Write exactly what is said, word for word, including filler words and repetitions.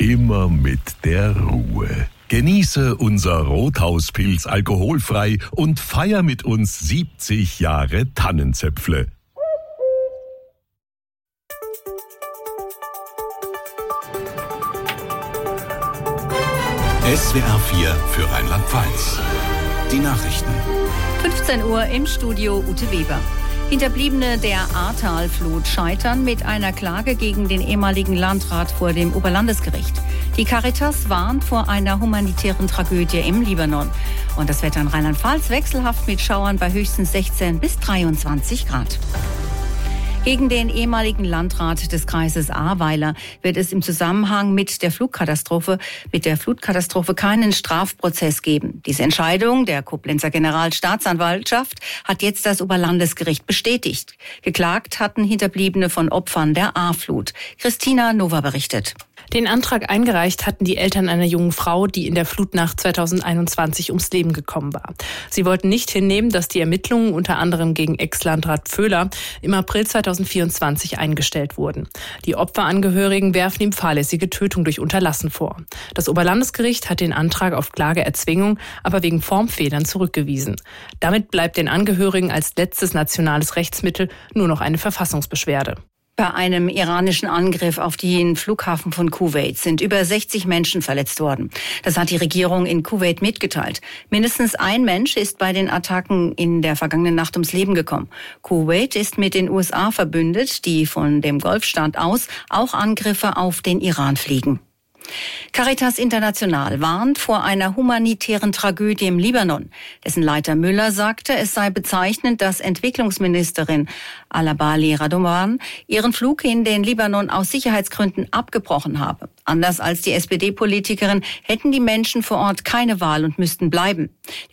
immer mit der Ruhe. Genieße unser Rothauspilz alkoholfrei und feier mit uns siebzig Jahre Tannenzäpfle. S W R vier für Rheinland-Pfalz. Die Nachrichten. fünfzehn Uhr im Studio Ute Weber. Hinterbliebene der Ahrtal-Flut scheitern mit einer Klage gegen den ehemaligen Landrat vor dem Oberlandesgericht. Die Caritas warnt vor einer humanitären Tragödie im Libanon. Und das Wetter in Rheinland-Pfalz wechselhaft mit Schauern bei höchstens sechzehn bis dreiundzwanzig Grad. Gegen den ehemaligen Landrat des Kreises Ahrweiler wird es im Zusammenhang mit der Flugkatastrophe, mit der Flutkatastrophe keinen Strafprozess geben. Diese Entscheidung der Koblenzer Generalstaatsanwaltschaft hat jetzt das Oberlandesgericht bestätigt. Geklagt hatten Hinterbliebene von Opfern der Ahrflut. Christina Nova berichtet. Den Antrag eingereicht hatten die Eltern einer jungen Frau, die in der Flutnacht zweitausendeinundzwanzig ums Leben gekommen war. Sie wollten nicht hinnehmen, dass die Ermittlungen unter anderem gegen Ex-Landrat Vöhler im April zweitausendvierundzwanzig eingestellt wurden. Die Opferangehörigen werfen ihm fahrlässige Tötung durch Unterlassen vor. Das Oberlandesgericht hat den Antrag auf Klageerzwingung aber wegen Formfehlern zurückgewiesen. Damit bleibt den Angehörigen als letztes nationales Rechtsmittel nur noch eine Verfassungsbeschwerde. Bei einem iranischen Angriff auf den Flughafen von Kuwait sind über sechzig Menschen verletzt worden. Das hat die Regierung in Kuwait mitgeteilt. Mindestens ein Mensch ist bei den Attacken in der vergangenen Nacht ums Leben gekommen. Kuwait ist mit den U S A verbündet, die von dem Golfstaat aus auch Angriffe auf den Iran fliegen. Caritas International warnt vor einer humanitären Tragödie im Libanon. Dessen Leiter Müller sagte, es sei bezeichnend, dass Entwicklungsministerin Al-Abali Radovan ihren Flug in den Libanon aus Sicherheitsgründen abgebrochen habe. Anders als die S P D-Politikerin hätten die Menschen vor Ort keine Wahl und müssten bleiben.